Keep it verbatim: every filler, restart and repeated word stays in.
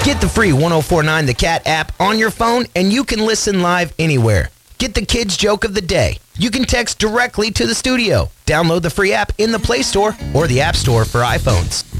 Get the free one oh four point nine The Cat app on your phone, and you can listen live anywhere. Get the kids' joke of the day. You can text directly to the studio. Download the free app in the Play Store or the App Store for iPhones.